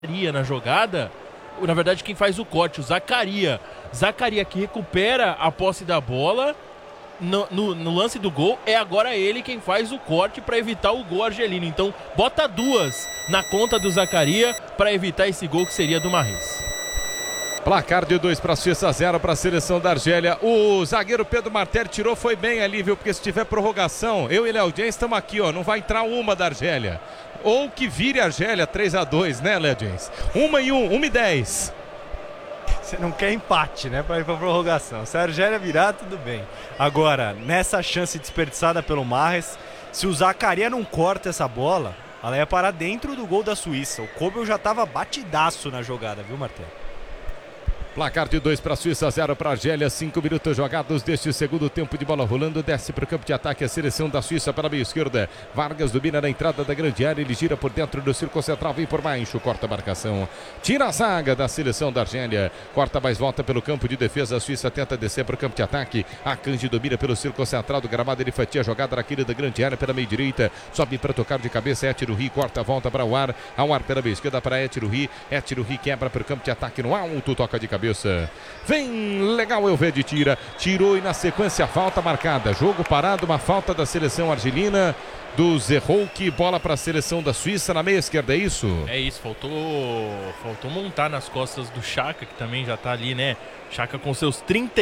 na jogada, na verdade quem faz o corte, o Zaccaria que recupera a posse da bola no lance do gol, é agora ele quem faz o corte para evitar o gol argelino. Então bota duas na conta do Zaccaria para evitar esse gol que seria do Mahrez. Placar de 2 para a Suíça, 0 para a seleção da Argélia. O zagueiro Pedro Martelli tirou, foi bem ali, viu? Porque se tiver prorrogação, eu e Léo Jens estamos aqui, ó. Não vai entrar uma da Argélia. Ou que vire a Argélia 3-2, né, Léo Jens? 1-10. Você não quer empate, né? Para ir para prorrogação. Se a Argélia virar, tudo bem. Agora, nessa chance desperdiçada pelo Mahrez, se o Zaccaria não corta essa bola, ela ia parar dentro do gol da Suíça. O Kobel já estava batidaço na jogada, viu, Martel? Placar de 2 para a Suíça, 0 para a Argélia. 5 minutos jogados deste segundo tempo de bola rolando. Desce para o campo de ataque a seleção da Suíça para a meia esquerda. Vargas domina na entrada da grande área. Ele gira por dentro do círculo central. Vem por baixo, corta a marcação. Tira a zaga da seleção da Argélia. Corta mais volta pelo campo de defesa. A Suíça tenta descer para o campo de ataque. A Kanji domina pelo círculo central do gramado. Ele fatia a jogada naquele da grande área pela meia direita. Sobe para tocar de cabeça. Étiro-Ri corta a volta para o ar. Ao ar pela meia esquerda para Étiro-Ri. Étiro-Ri quebra para o campo de ataque no alto. Toca de cabeça. Vem legal, Elvedi tirou e na sequência falta marcada, jogo parado, uma falta da seleção argelina do Zerrouk, bola para a seleção da Suíça na meia esquerda, é isso? É isso, faltou montar nas costas do Xhaka, que também já tá ali, né? Xhaka com seus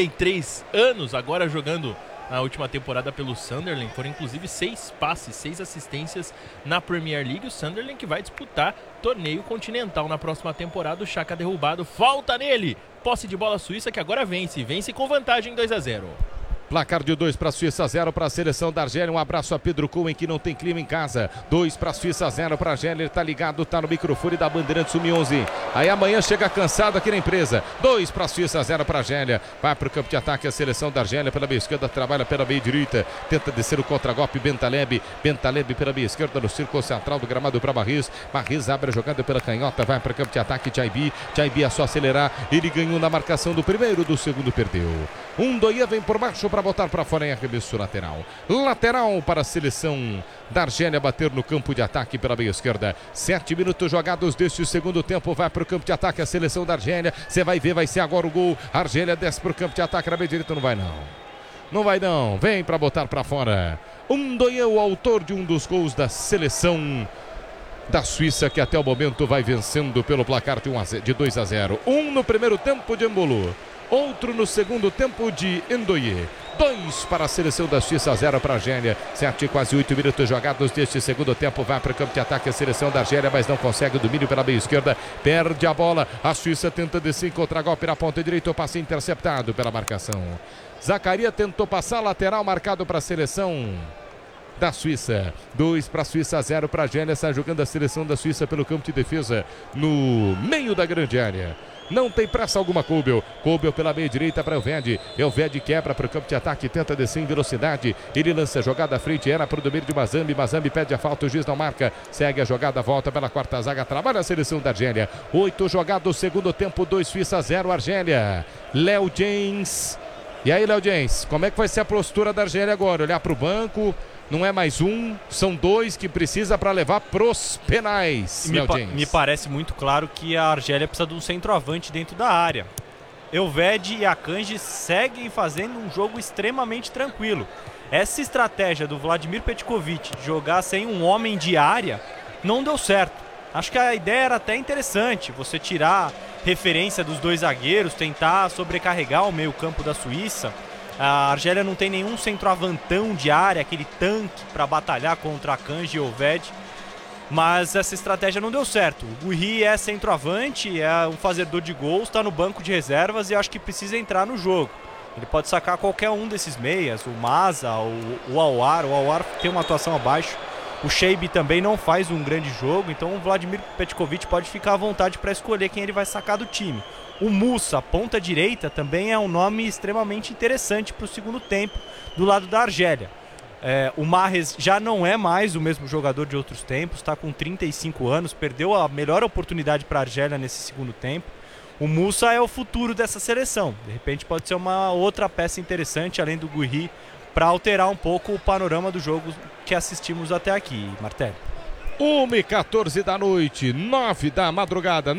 33 anos, agora jogando na última temporada pelo Sunderland. Foram inclusive 6 passes, 6 assistências na Premier League. O Sunderland que vai disputar torneio continental na próxima temporada. O Xhaka derrubado, falta nele. Posse de bola suíça que agora vence com vantagem 2-0. Placar de 2 para a Suíça, 0 para a seleção da Argélia. Um abraço a Pedro Cohen, que não tem clima em casa. 2 para a Suíça, 0 para a Argélia. Ele tá ligado, tá no microfone da Bandeirantes 11. Aí amanhã chega cansado aqui na empresa. 2 para a Suíça, 0 para a Argélia. Vai para o campo de ataque a seleção da Argélia pela meia esquerda, trabalha pela meia direita. Tenta descer o contragolpe, Bentaleb pela meia esquerda no círculo central do gramado para Mahrez. Mahrez abre a jogada pela canhota, vai para o campo de ataque, Tchaibi é só acelerar. Ele ganhou na marcação do primeiro, do segundo perdeu. Ndoye vem por baixo para botar para fora em arremesso lateral. Lateral para a seleção da Argélia bater no campo de ataque pela meia esquerda. 7 minutos jogados deste segundo tempo. Vai para o campo de ataque a seleção da Argélia. Você vai ver, vai ser agora o gol. A Argélia desce para o campo de ataque na meia direita. Não vai não. Não vai não. Vem para botar para fora. Ndoye, o autor de um dos gols da seleção da Suíça, que até o momento vai vencendo pelo placar de 2-0. Um no primeiro tempo de Embolo. Outro no segundo tempo de Ndoye. 2 para a seleção da Suíça, 0 para a Argélia. 7 quase 8 minutos jogados deste segundo tempo. Vai para o campo de ataque a seleção da Argélia, mas não consegue o domínio pela meia esquerda. Perde a bola. A Suíça tenta descer, contra-golpe na ponta direita. O passe interceptado pela marcação. Zaccaria tentou passar, lateral marcado para a seleção da Suíça. 2 para a Suíça, 0 para a Argélia. Está jogando a seleção da Suíça pelo campo de defesa no meio da grande área. Não tem pressa alguma, Kobel pela meia direita para Elvedi quebra para o campo de ataque, tenta descer em velocidade. Ele lança a jogada à frente, era para o domínio de Mazambi pede a falta, o juiz não marca. Segue a jogada, volta pela quarta zaga, trabalha a seleção da Argélia. 8 jogados, segundo tempo, 2 Suíça, 0 Argélia. Léo Jens. E aí, Léo Jens, como é que vai ser a postura da Argélia agora? Olhar para o banco, não é mais um, são 2 que precisa para levar pros penais. Me parece muito claro que a Argélia precisa de um centroavante dentro da área. Elvedi e Akanji seguem fazendo um jogo extremamente tranquilo. Essa estratégia do Vladimir Petkovic de jogar sem um homem de área não deu certo. Acho que a ideia era até interessante, você tirar referência dos 2 zagueiros, tentar sobrecarregar o meio-campo da Suíça. A Argélia não tem nenhum centroavantão de área, aquele tanque para batalhar contra Akanji e Elvedi. Mas essa estratégia não deu certo. O Guiri é centroavante, é um fazedor de gols, está no banco de reservas e acho que precisa entrar no jogo. Ele pode sacar qualquer um desses meias, o Maza, o Aouar. O Aouar tem uma atuação abaixo. O Sheibi também não faz um grande jogo, então o Vladimir Petkovic pode ficar à vontade para escolher quem ele vai sacar do time. O Moussa, ponta direita, também é um nome extremamente interessante para o segundo tempo do lado da Argélia. O Mahrez já não é mais o mesmo jogador de outros tempos, está com 35 anos, perdeu a melhor oportunidade para a Argélia nesse segundo tempo. O Moussa é o futuro dessa seleção, de repente pode ser uma outra peça interessante, além do Guiri, para alterar um pouco o panorama do jogo que assistimos até aqui, Martelli. 1h14 da noite, 9 da madrugada.